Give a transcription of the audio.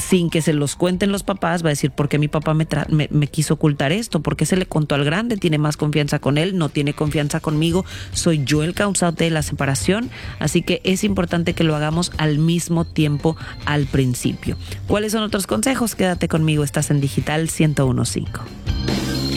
sin que se los cuenten los papás, va a decir, ¿por qué mi papá me quiso ocultar esto? ¿Por qué se le contó al grande? ¿Tiene más confianza con él? ¿No tiene confianza conmigo? ¿Soy yo el causante de la separación? Así que es importante que lo hagamos al mismo tiempo al principio. ¿Cuáles son otros consejos? Quédate conmigo, estás en Digital 101.5.